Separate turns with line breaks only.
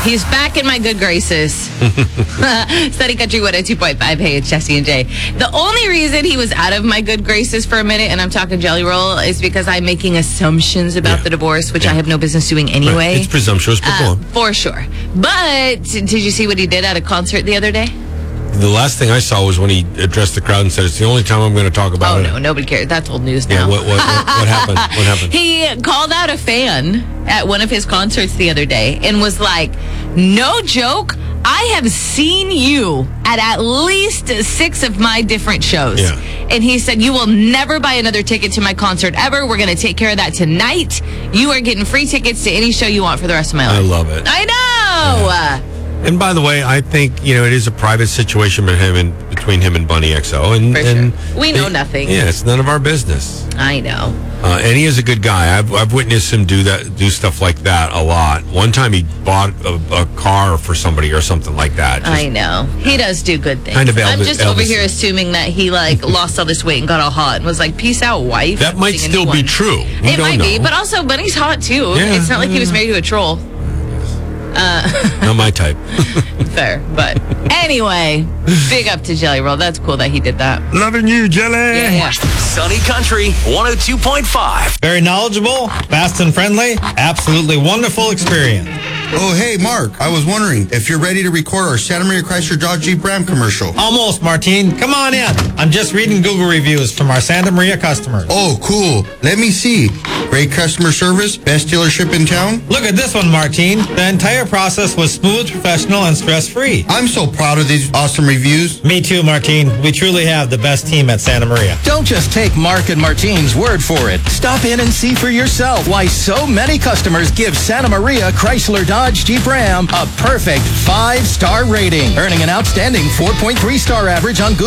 He's back in my good graces. Sunny Country 102.5. Hey, it's Jesse and Jay. The only reason he was out of my good graces for a minute, and I'm talking Jelly Roll, is because I'm making assumptions about the divorce, which I have no business doing anyway.
Right. It's presumptuous, but go on.
For sure. But did you see what he did at a concert the other day?
The last thing I saw was when he addressed the crowd and said, "It's the only time I'm going to talk about it."
Oh, no, nobody cares. That's old news now.
Yeah, what happened? What happened?
He called out a fan at one of his concerts the other day and was like, "No joke, I have seen you at least 6 of my different shows."
Yeah.
And he said, "You will never buy another ticket to my concert ever. We're going to take care of that tonight. You are getting free tickets to any show you want for the rest of my life."
I love it.
I know.
Yeah. And by the way, I think, it is a private situation between him and Bunny XO. And
we know nothing.
Yeah, it's none of our business.
I know.
And he is a good guy. I've witnessed him do stuff like that a lot. One time he bought a car for somebody or something like that.
I know. He does do good things.
Kind of
I'm just over here
Elvis.
assuming that he lost all this weight and got all hot and was like, "Peace out, wife."
That might still be true.
It might be, but also Bunny's hot too.
Yeah,
it's not like he was married to a troll.
Not my type.
Fair, but anyway, big up to Jelly Roll. That's cool that he did that.
Loving you, Jelly.
Yeah.
Sunny Country 102.5.
Very knowledgeable, fast and friendly, absolutely wonderful experience.
Oh, hey, Mark. I was wondering if you're ready to record our Santa Maria Chrysler Dodge Jeep Ram commercial.
Almost, Martine. Come on in. I'm just reading Google reviews from our Santa Maria customers.
Oh, cool. Let me see. Great customer service, best dealership in town.
Look at this one, Martine. The entire process was smooth, professional, and stress-free.
I'm so proud of these awesome reviews.
Me too, Martine. We truly have the best team at Santa Maria.
Don't just take Mark and Martine's word for it. Stop in and see for yourself why so many customers give Santa Maria Chrysler Dodge Jeep Ram a perfect 5-star rating, earning an outstanding 4.3-star average on Google.